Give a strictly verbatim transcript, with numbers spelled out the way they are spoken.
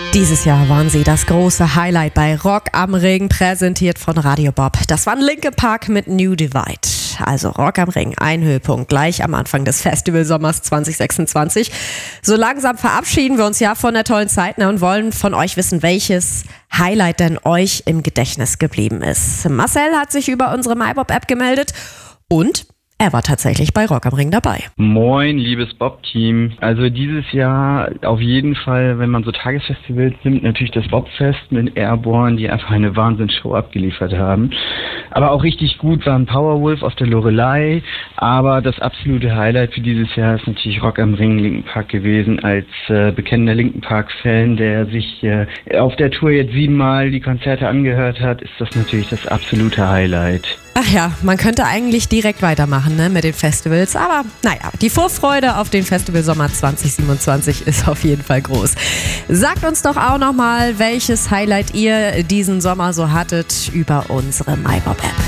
Dieses Jahr waren sie das große Highlight bei Rock am Ring, präsentiert von Radio Bob. Das war Linkin Park mit New Divide. Also Rock am Ring, ein Höhepunkt gleich am Anfang des Festivalsommers zwanzig sechsundzwanzig. So langsam verabschieden wir uns ja von der tollen Zeit und wollen von euch wissen, welches Highlight denn euch im Gedächtnis geblieben ist. Marcel hat sich über unsere MyBob-App gemeldet und er war tatsächlich bei Rock am Ring dabei. Moin, liebes Bob-Team. Also dieses Jahr auf jeden Fall, wenn man so Tagesfestivals nimmt, natürlich das Bobfest mit Airborne, die einfach eine Wahnsinnsshow abgeliefert haben. Aber auch richtig gut waren Powerwolf auf der Loreley. Aber das absolute Highlight für dieses Jahr ist natürlich Rock am Ring Linkin Park gewesen. Als äh, bekennender Linkin Park-Fan, der sich äh, auf der Tour jetzt siebenmal die Konzerte angehört hat, ist das natürlich das absolute Highlight. Ach ja, man könnte eigentlich direkt weitermachen, ne, mit den Festivals, aber naja, die Vorfreude auf den Festivalsommer zwanzig siebenundzwanzig ist auf jeden Fall groß. Sagt uns doch auch nochmal, welches Highlight ihr diesen Sommer so hattet über unsere MyBob-App.